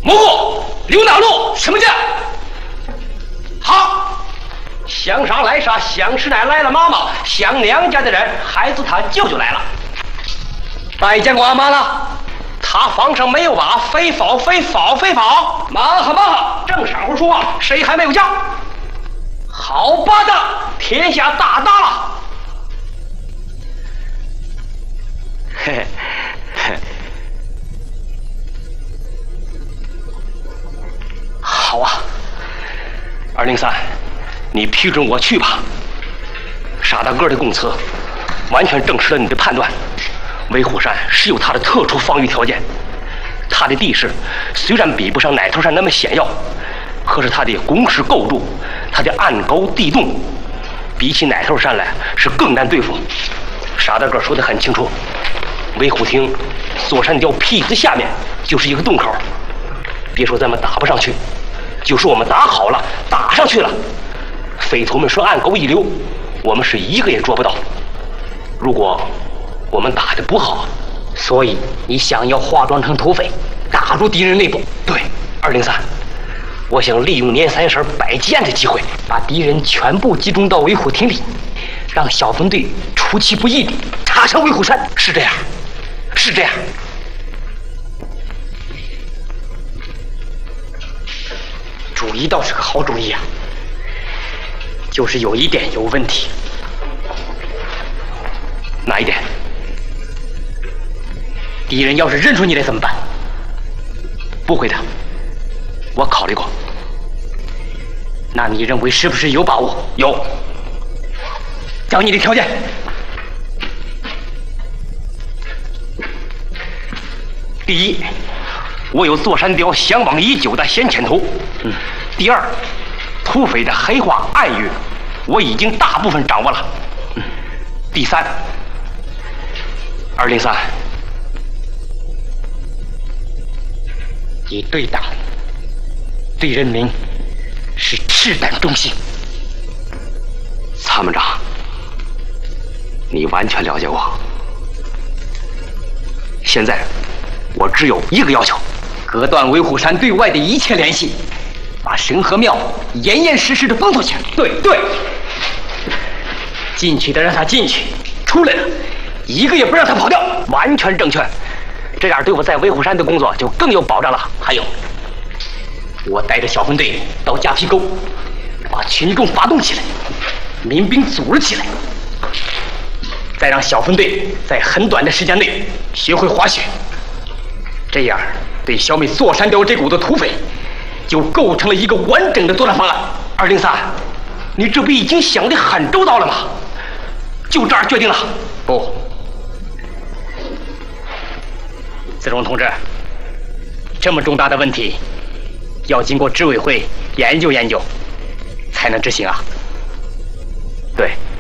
蘑菇，刘大路，什么劲？好，想杀来杀，想吃奶来了妈妈，想娘家的人，孩子他舅舅来了。拜见过阿妈了。他房上没有娃，非否非否非否，妈哈妈哈，正晌午说话，谁还没有家？好巴的，天下大大了。嘿嘿嘿。好啊，203，你批准我去吧。傻大个的供词，完全证实了你的判断。威虎山是有它的特殊防御条件，它的地势虽然比不上奶头山那么险要，可是它的工事构筑，它的暗沟地洞，比起奶头山来是更难对付。傻大个说得很清楚，威虎亭锁山雕坯子下面就是一个洞口，别说咱们打不上去，就说我们打好了，打上去了，匪徒们说暗沟一流，我们是一个也捉不到。如果我们打得不好， 所以你想要化妆成土匪，打入敌人内部。 对，203，我想利用年三十摆祭宴的机会， 把敌人全部集中到威虎亭里，让小分队出其不意地插上威虎山。 是这样，是这样。 主意倒是个好主意啊，就是有一点有问题。 哪一点？ 敌人要是认出你来怎么办？ 不会的，我考虑过。 那你认为是不是有把握？ 有。 讲你的条件。 第一，我有坐山雕向往已久的先遣图。第二，土匪的黑话暗语，我已经大部分掌握了。第三，203。 你对党、对人民是赤胆忠心。 参谋长，你完全了解我。现在我只有一个要求： 隔断威虎山对外的一切联系，把神和庙严严实实的封锁起来。 对对， 进去的让他进去，出来的一个也不让他跑掉。 完全正确。这样对我在威虎山的工作就更有保障了。 还有，我带着小分队到夹皮沟，把群众发动起来，民兵组织起来，再让小分队在很短的时间内学会滑雪。这样，对消灭坐山雕这股子土匪，就构成了一个完整的作战方案。 203，你这不已经想得很周到了吗？就这儿决定了？ 不。子荣同志，这么重大的问题，要经过执委会研究研究，才能执行啊。 对。